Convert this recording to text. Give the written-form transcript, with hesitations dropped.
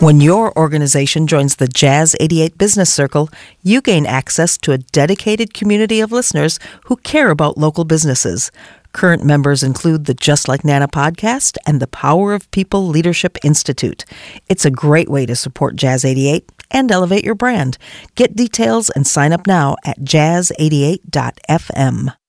When your organization joins the Jazz 88 Business Circle, you gain access to a dedicated community of listeners who care about local businesses. Current members include the Just Like Nana podcast and the Power of People Leadership Institute. It's a great way to support Jazz 88 and elevate your brand. Get details and sign up now at jazz88.fm.